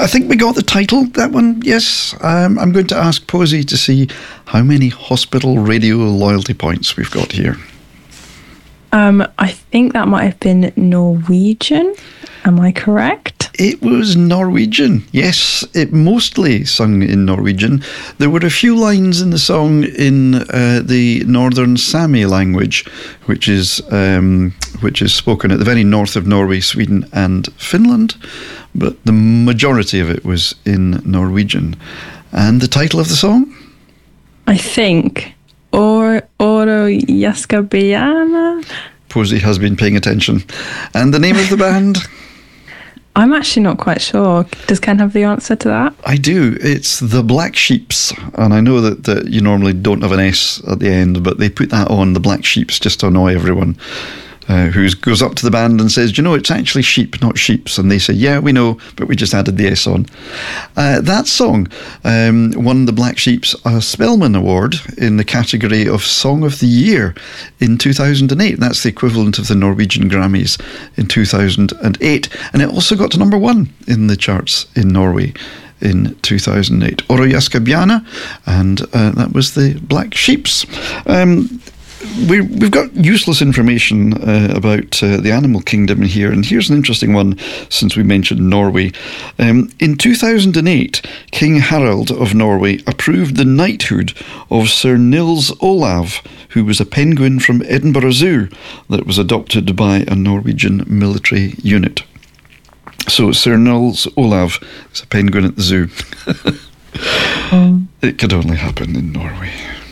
I think we got the title, that one, yes. I'm going to ask Posey to see how many hospital radio loyalty points we've got here. I think that might have been Norwegian. Am I correct? It was Norwegian, yes. It mostly sung in Norwegian. There were a few lines in the song in the Northern Sami language, which is spoken at the very north of Norway, Sweden and Finland. But the majority of it was in Norwegian. And the title of the song? I think Oro Jaskabiana. Posey has been paying attention. And the name of the band? I'm actually not quite sure. Does Ken have the answer to that? I do. It's the Black Sheeps. And I know that you normally don't have an S at the end, but they put that on, the Black Sheeps, just to annoy everyone. Who goes up to the band and says, it's actually sheep, not sheeps. And they say, yeah, we know, but we just added the S on. That song won the Black Sheeps a Spellemann Award in the category of Song of the Year in 2008. That's the equivalent of the Norwegian Grammys in 2008. And it also got to number 1 in the charts in Norway in 2008. Oro Jaskabiana, and that was the Black Sheeps. We've got useless information about the animal kingdom here, and here's an interesting one since we mentioned Norway. In 2008, King Harald of Norway approved the knighthood of Sir Nils Olav, who was a penguin from Edinburgh Zoo that was adopted by a Norwegian military unit. So Sir Nils Olav is a penguin at the zoo. It could only happen in Norway.